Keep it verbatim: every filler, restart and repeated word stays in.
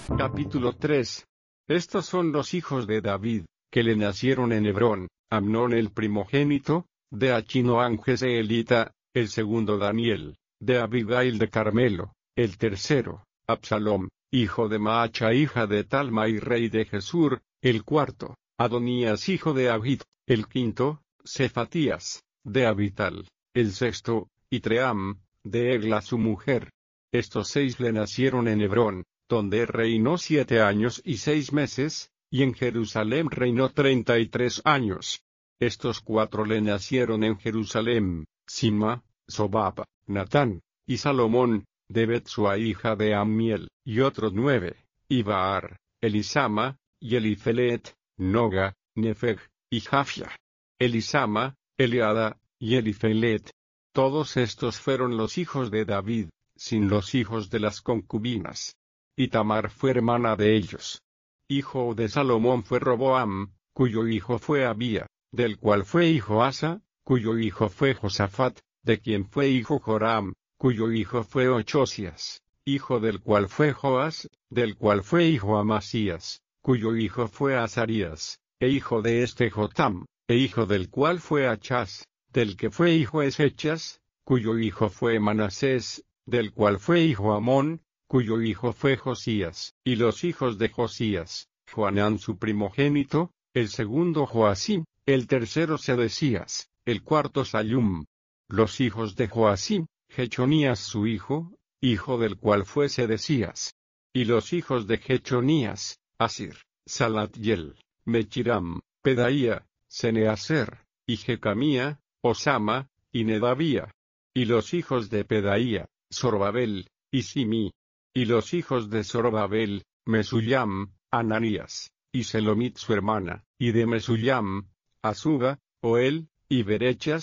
Capítulo tres. Estos son los hijos de David, que le nacieron en Hebrón: Amnón el primogénito, de Achinoam Jezreelita; el segundo Daniel, de Abigail de Carmelo; el tercero, Absalom, hijo de Maacha hija de Talmai rey de Gesur; el cuarto, Adonías hijo de Agit; el quinto, Cefatías, de Abital; el sexto, Itream, de Egla su mujer. Estos seis le nacieron en Hebrón, donde reinó siete años y seis meses, y en Jerusalén reinó treinta y tres años. Estos cuatro le nacieron en Jerusalén: Sima, Sobab, Natán, y Salomón, de Betsua hija de Ammiel; y otros nueve: Ibaar, Elisama, y Elifelet, Noga, Nefeg, y Jafia. Elisama, Eliada, y Elifelet. Todos estos fueron los hijos de David, sin los hijos de las concubinas. Y Tamar fue hermana de ellos. Hijo de Salomón fue Roboam, cuyo hijo fue Abía, del cual fue hijo Asa, cuyo hijo fue Josafat, de quien fue hijo Joram, cuyo hijo fue Ochosias, hijo del cual fue Joas, del cual fue hijo Amasías, cuyo hijo fue Azarías, e hijo de este Jotam, e hijo del cual fue Achaz, del que fue hijo Esechas, cuyo hijo fue Manasés, del cual fue hijo Amón, cuyo hijo fue Josías. Y los hijos de Josías: Joanán su primogénito; el segundo Joacim; el tercero Sedecías; el cuarto Sallum. Los hijos de Joacim: Jechonías su hijo, hijo del cual fue Sedecías. Y los hijos de Jechonías: Asir, Salathiel, Mechiram, Pedaía, Seneaser, y Jecamía, Osama, y Nedabía. Y los hijos de Pedaía: Zorobabel, y Simi. Y los hijos de Zorobabel: Mesullam, Ananías, y Selomit su hermana; y de Mesullam: Azuba, Oel, y Berechas,